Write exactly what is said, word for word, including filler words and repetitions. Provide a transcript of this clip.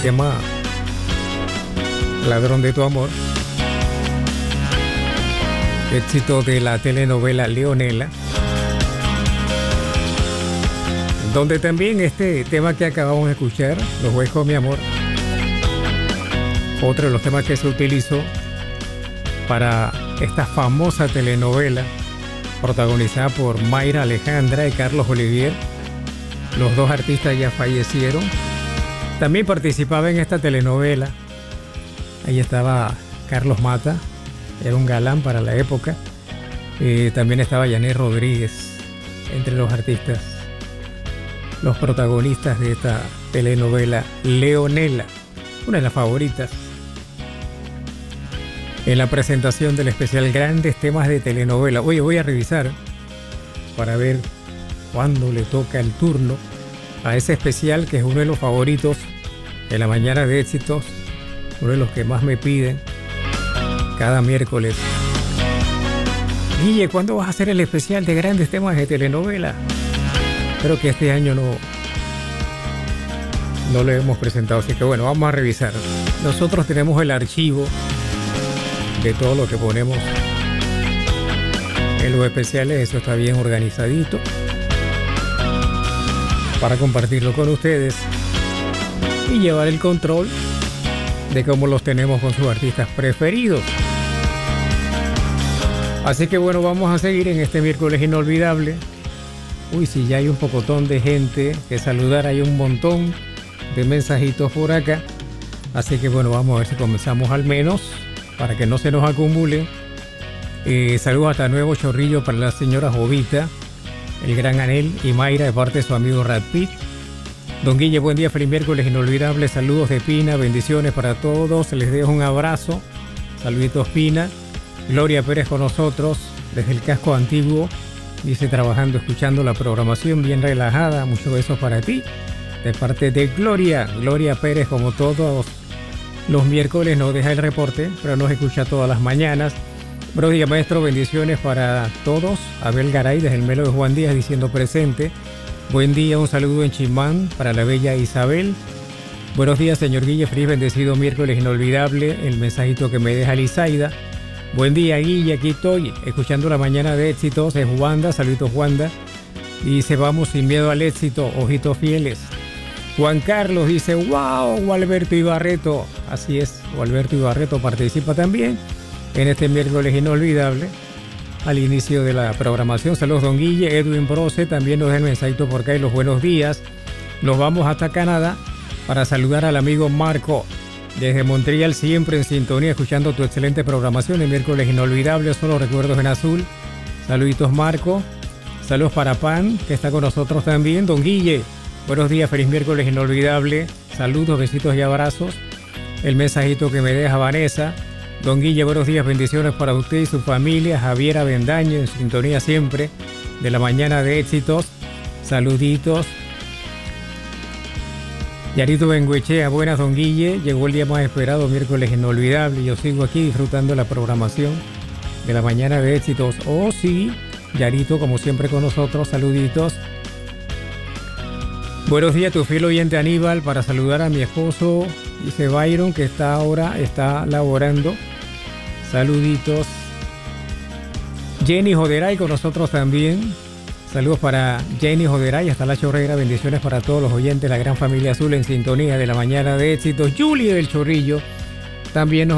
tema Ladrón de tu amor, éxito de la telenovela Leonela, donde también este tema que acabamos de escuchar, Los Huecos, mi amor, otro de los temas que se utilizó para esta famosa telenovela protagonizada por Mayra Alejandra y Carlos Olivier. Los dos artistas ya fallecieron. También participaba en esta telenovela. Ahí estaba Carlos Mata, era un galán para la época. Eh, también estaba Yanet Rodríguez, entre los artistas, los protagonistas de esta telenovela Leonela, una de las favoritas. En la presentación del especial Grandes Temas de Telenovela. Oye, voy a revisar para ver cuándo le toca el turno a ese especial, que es uno de los favoritos en la mañana de éxitos, uno de los que más me piden cada miércoles. Guille, ¿cuándo vas a hacer el especial de Grandes Temas de Telenovela? Creo que este año no, no lo hemos presentado, así que bueno, vamos a revisar. Nosotros tenemos el archivo de todo lo que ponemos en los especiales, eso está bien organizadito para compartirlo con ustedes y llevar el control de cómo los tenemos con sus artistas preferidos. Así que bueno, vamos a seguir en este miércoles inolvidable. Uy, si ya hay un pocotón de gente que saludar, hay un montón de mensajitos por acá. Así que bueno, vamos a ver si comenzamos al menos, para que no se nos acumulen. Eh, saludos hasta Nuevo Chorrillo para la señora Jovita, el gran Anel y Mayra de parte de su amigo Brad Pitt. Don Guille, buen día, feliz miércoles inolvidable. Saludos de Pina, bendiciones para todos. Les dejo un abrazo. Saluditos Pina. Gloria Pérez con nosotros desde el casco antiguo. Dice trabajando, escuchando la programación bien relajada. Muchos besos para ti. De parte de Gloria. Gloria Pérez, como todos los miércoles, nos deja el reporte, pero nos escucha todas las mañanas. Buenos días, maestro, bendiciones para todos. Abel Garay desde el Melo de Juan Díaz diciendo presente. Buen día, un saludo en Chimán para la bella Isabel. Buenos días, señor Guille, feliz bendecido miércoles inolvidable. El mensajito que me deja Lizaida. Buen día, Guille, aquí estoy escuchando la mañana de éxitos. Es Wanda, saluditos Wanda. Dice, vamos sin miedo al éxito, ojitos fieles. Juan Carlos dice, wow, Gualberto Ibarreto. Así es, Gualberto Ibarreto participa también en este miércoles inolvidable al inicio de la programación. Saludos, don Guille. Edwin Brose también nos da el mensajito por acá y los buenos días. Nos vamos hasta Canadá para saludar al amigo Marco desde Montreal, siempre en sintonía, escuchando tu excelente programación. El miércoles inolvidable, solo recuerdos en azul. Saluditos, Marco. Saludos para Pan, que está con nosotros también. Don Guille, buenos días, feliz miércoles inolvidable. Saludos, besitos y abrazos. El mensajito que me deja Vanessa. Don Guille, buenos días, bendiciones para usted y su familia. Javier Avendaño, en sintonía siempre de la mañana de éxitos. Saluditos. Yarito Benguechea, buenas, don Guille. Llegó el día más esperado, miércoles inolvidable. Yo sigo aquí disfrutando la programación de la mañana de éxitos. Oh, sí, Yarito, como siempre con nosotros. Saluditos. Buenos días, tu fiel oyente Aníbal, para saludar a mi esposo, dice Byron, que está ahora, está laborando. Saluditos. Jenny Joderay con nosotros también. Saludos para Jenny Joderay, hasta La Chorrera. Bendiciones para todos los oyentes, la gran familia azul en sintonía de la mañana de éxitos. Julie del Chorrillo también nos